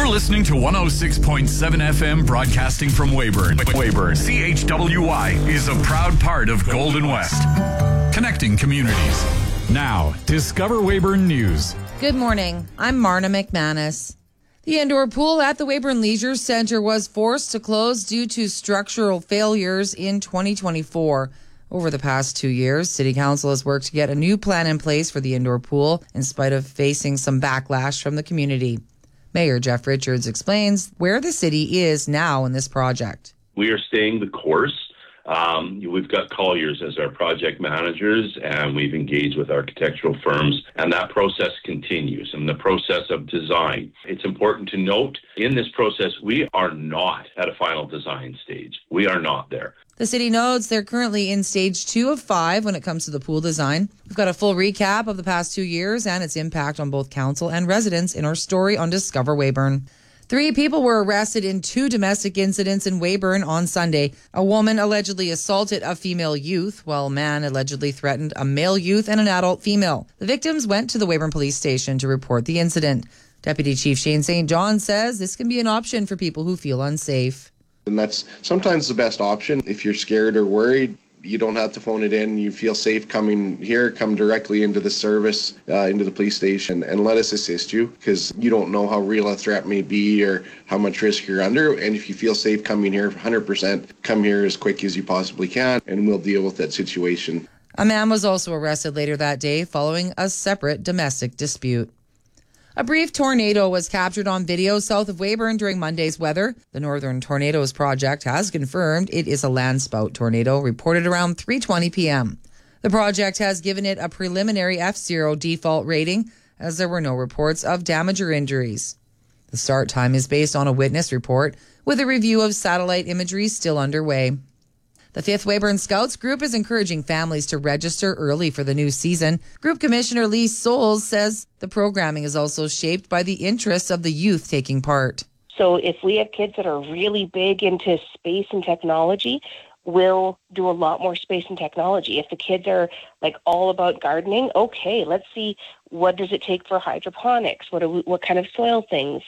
You're listening to 106.7 FM broadcasting from Weyburn. CHWY is a proud part of Golden West. Connecting communities. Now, Discover Weyburn News. Good morning. I'm Marna McManus. The indoor pool at the Weyburn Leisure Centre was forced to close due to structural failures in 2024. Over the past 2 years, City Council has worked to get a new plan in place for the indoor pool in spite of facing some backlash from the community. Mayor Jeff Richards explains where the city is now in this project. We are staying the course. We've got Colliers as our project managers, and we've engaged with architectural firms, and that process continues. In the process of design, it's important to note in this process, we are not at a final design stage. We are not there. The city notes they're currently in stage 2 of 5 when it comes to the pool design. We've got a full recap of the past 2 years and its impact on both council and residents in our story on Discover Weyburn. 3 people were arrested in 2 domestic incidents in Weyburn on Sunday. A woman allegedly assaulted a female youth, while a man allegedly threatened a male youth and an adult female. The victims went to the Weyburn Police Station to report the incident. Deputy Chief Shane St. John says this can be an option for people who feel unsafe. And that's sometimes the best option. If you're scared or worried, you don't have to phone it in. You feel safe coming here, come directly into the service, into the police station, and let us assist you, because you don't know how real a threat may be or how much risk you're under. And if you feel safe coming here, 100% come here as quick as you possibly can, and we'll deal with that situation. A man was also arrested later that day following a separate domestic dispute. A brief tornado was captured on video south of Weyburn during Monday's weather. The Northern Tornadoes Project has confirmed it is a landspout tornado, reported around 3:20 p.m. The project has given it a preliminary F0 default rating, as there were no reports of damage or injuries. The start time is based on a witness report, with a review of satellite imagery still underway. The 5th Weyburn Scouts group is encouraging families to register early for the new season. Group Commissioner Lee Souls says the programming is also shaped by the interests of the youth taking part. So if we have kids that are really big into space and technology, we'll do a lot more space and technology. If the kids are like all about gardening, okay, let's see, what does it take for hydroponics? What kind of soil things?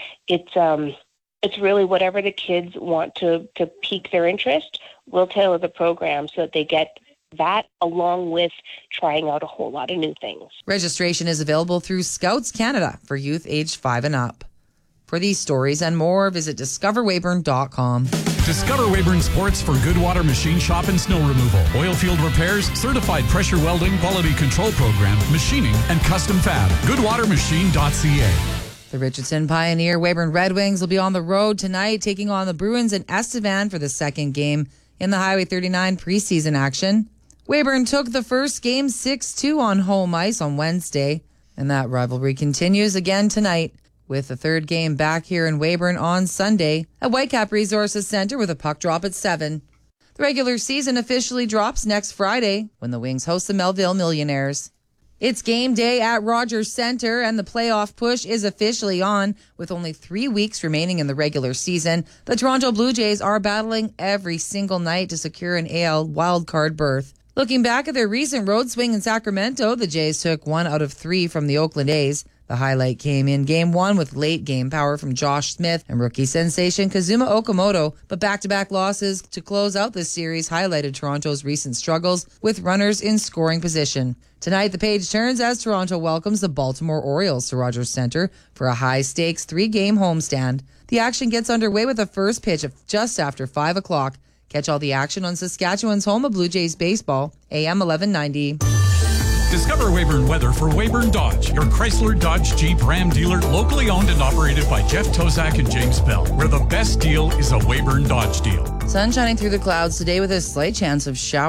It's really whatever the kids want to pique their interest. We'll tailor the program so that they get that, along with trying out a whole lot of new things. Registration is available through Scouts Canada for youth aged 5 and up. For these stories and more, visit discoverweyburn.com. Discover Weyburn Sports for Goodwater Machine Shop and Snow Removal, oil field repairs, certified pressure welding, quality control program, machining, and custom fab. Goodwatermachine.ca. The Richardson Pioneer Weyburn Red Wings will be on the road tonight, taking on the Bruins in Estevan for the second game in the Highway 39 preseason action. Weyburn took the first game 6-2 on home ice on Wednesday, and that rivalry continues again tonight, with the third game back here in Weyburn on Sunday at Whitecap Resources Centre with a puck drop at 7. The regular season officially drops next Friday when the Wings host the Melville Millionaires. It's game day at Rogers Centre, and the playoff push is officially on. With only 3 weeks remaining in the regular season, the Toronto Blue Jays are battling every single night to secure an AL wildcard berth. Looking back at their recent road swing in Sacramento, the Jays took 1 out of 3 from the Oakland A's. The highlight came in Game 1 with late game power from Josh Smith and rookie sensation Kazuma Okamoto, but back-to-back losses to close out this series highlighted Toronto's recent struggles with runners in scoring position. Tonight, the page turns as Toronto welcomes the Baltimore Orioles to Rogers Centre for a high-stakes 3-game homestand. The action gets underway with a first pitch of just after 5 o'clock. Catch all the action on Saskatchewan's home of Blue Jays baseball, AM 1190. Discover Weyburn weather for Weyburn Dodge, your Chrysler Dodge Jeep Ram dealer, locally owned and operated by Jeff Tozak and James Bell, where the best deal is a Weyburn Dodge deal. Sun shining through the clouds today with a slight chance of showers.